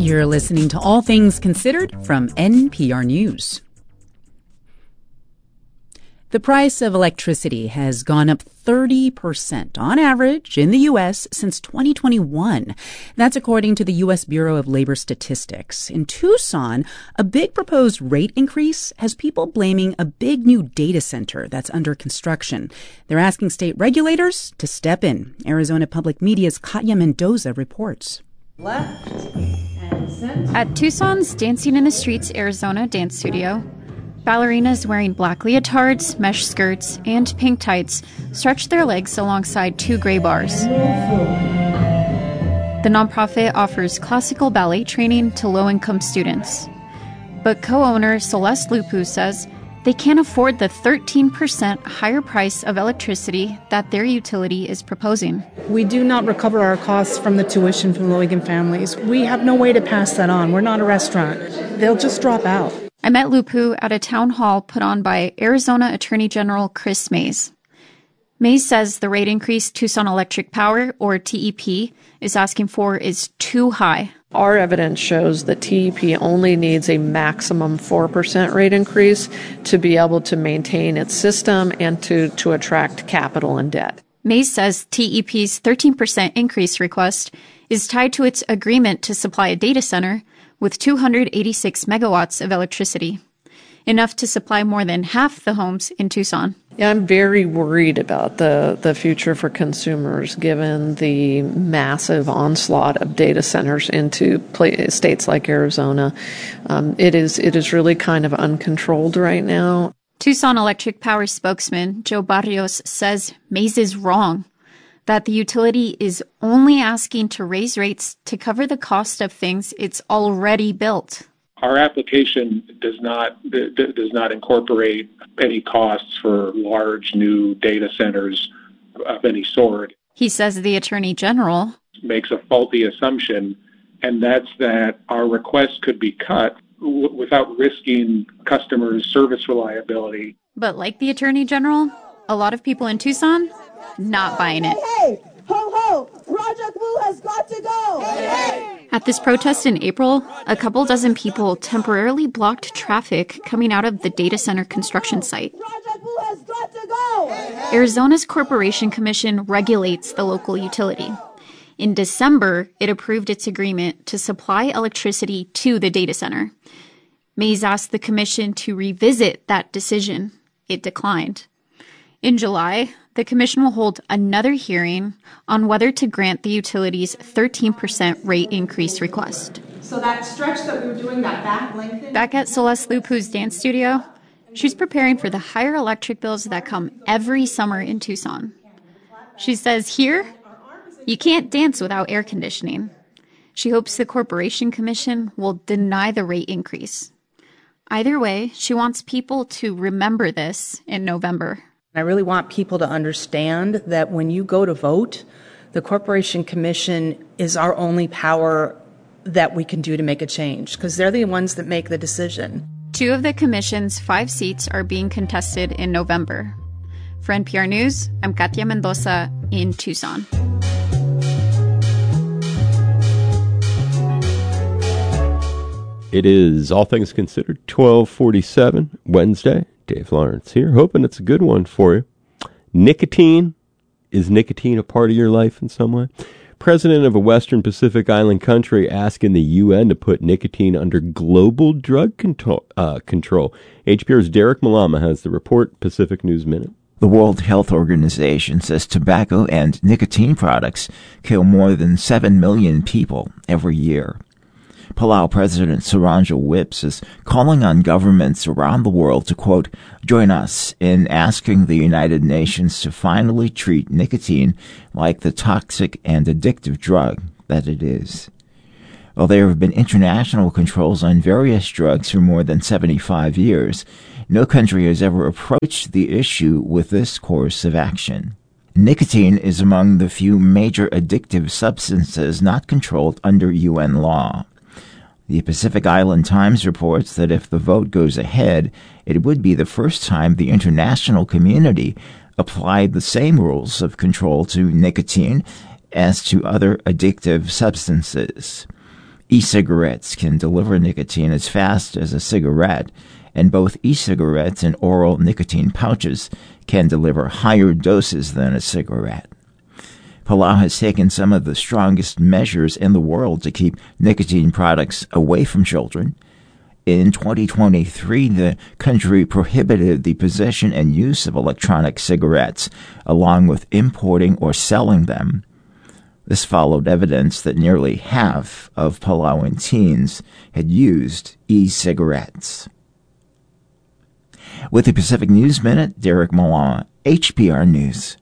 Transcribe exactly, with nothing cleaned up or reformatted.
You're listening to All Things Considered from N P R News. The price of electricity has gone up thirty percent on average in the U S since twenty twenty-one. That's according to the U S Bureau of Labor Statistics. In Tucson, a big proposed rate increase has people blaming a big new data center that's under construction. They're asking state regulators to step in. Arizona Public Media's Katya Mendoza reports. Left and center. At Tucson's Dancing in the Streets, Arizona dance studio, ballerinas wearing black leotards, mesh skirts, and pink tights stretch their legs alongside two gray bars. The nonprofit offers classical ballet training to low-income students. But co-owner Celeste Lupu says they can't afford the thirteen percent higher price of electricity that their utility is proposing. We do not recover our costs from the tuition from low-income families. We have no way to pass that on. We're not a restaurant. They'll just drop out. I met Lupu at a town hall put on by Arizona Attorney General Chris Mays. Mays says the rate increase Tucson Electric Power, or T E P, is asking for is too high. Our evidence shows that T E P only needs a maximum four percent rate increase to be able to maintain its system and to, to attract capital and debt. Mays says T E P's thirteen percent increase request is tied to its agreement to supply a data center with two hundred eighty-six megawatts of electricity, enough to supply more than half the homes in Tucson. Yeah, I'm very worried about the, the future for consumers given the massive onslaught of data centers into play, states like Arizona. Um, it is it is really kind of uncontrolled right now. Tucson Electric Power spokesman Joe Barrios says Mays is wrong, that the utility is only asking to raise rates to cover the cost of things it's already built. Our application does not d- does not incorporate any costs for large new data centers of any sort. He says the Attorney General makes a faulty assumption, and that's that our request could be cut w- without risking customers' service reliability. But like the Attorney General, a lot of people in Tucson not buying it. Hey, hey, ho, ho, Project Blue has got to go. Hey, hey. At this protest in April, a couple dozen people temporarily blocked traffic coming out of the data center construction site. Project Blue has got to go. Hey, hey. Arizona's Corporation Commission regulates the local utility. In December, it approved its agreement to supply electricity to the data center. Mays asked the commission to revisit that decision. It declined. In July, the commission will hold another hearing on whether to grant the utility's thirteen percent rate increase request. So that stretch that we were doing, that back lengthening... Back at Celeste Lupu's dance studio, she's preparing for the higher electric bills that come every summer in Tucson. She says here, you can't dance without air conditioning. She hopes the Corporation Commission will deny the rate increase. Either way, she wants people to remember this in November. I really want people to understand that when you go to vote, the Corporation Commission is our only power that we can do to make a change, because they're the ones that make the decision. Two of the commission's five seats are being contested in November. For N P R News, I'm Katya Mendoza in Tucson. It is All Things Considered, twelve forty-seven, Wednesday. Dave Lawrence here, hoping it's a good one for you. Nicotine. Is nicotine a part of your life in some way? President of a Western Pacific Island country asking the U N to put nicotine under global drug control. Uh, control. H P R's Derek Malama has the report, Pacific News Minute. The World Health Organization says tobacco and nicotine products kill more than seven million people every year. Palau President Suranja Whips is calling on governments around the world to, quote, join us in asking the United Nations to finally treat nicotine like the toxic and addictive drug that it is. While there have been international controls on various drugs for more than seventy-five years, no country has ever approached the issue with this course of action. Nicotine is among the few major addictive substances not controlled under U N law. The Pacific Island Times reports that if the vote goes ahead, it would be the first time the international community applied the same rules of control to nicotine as to other addictive substances. E-cigarettes can deliver nicotine as fast as a cigarette, and both e-cigarettes and oral nicotine pouches can deliver higher doses than a cigarette. Palau has taken some of the strongest measures in the world to keep nicotine products away from children. In twenty twenty-three, the country prohibited the possession and use of electronic cigarettes, along with importing or selling them. This followed evidence that nearly half of Palauan teens had used e-cigarettes. With the Pacific News Minute, Derek Malone, H P R News.